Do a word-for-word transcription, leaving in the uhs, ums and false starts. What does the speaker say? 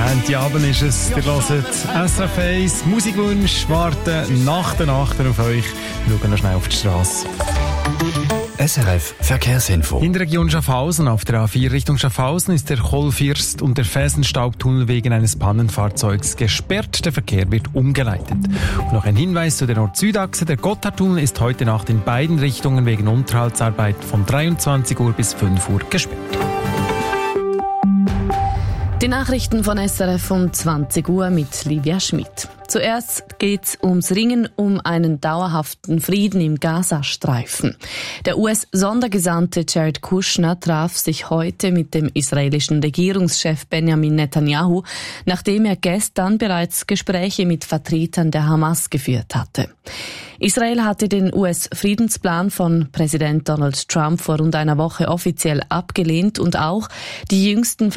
Abend ist es, ihr hört S R F eins, Musikwunsch, warten nach der Nacht auf euch. Wir schauen noch schnell auf die Straße. S R F Verkehrsinfo. In der Region Schaffhausen auf der A vier Richtung Schaffhausen ist der Cholfirst- und der Felsenstaubtunnel wegen eines Pannenfahrzeugs gesperrt. Der Verkehr wird umgeleitet. Und noch ein Hinweis zu der Nord-Süd-Achse. Der Gotthardtunnel ist heute Nacht in beiden Richtungen wegen Unterhaltsarbeit von dreiundzwanzig Uhr bis fünf Uhr gesperrt. Die Nachrichten von S R F um zwanzig Uhr mit Livia Schmidt. Zuerst geht's ums Ringen um einen dauerhaften Frieden im Gazastreifen. Der U S-Sondergesandte Jared Kushner traf sich heute mit dem israelischen Regierungschef Benjamin Netanyahu, nachdem er gestern bereits Gespräche mit Vertretern der Hamas geführt hatte. Israel hatte den U S-Friedensplan von Präsident Donald Trump vor rund einer Woche offiziell abgelehnt und auch die jüngsten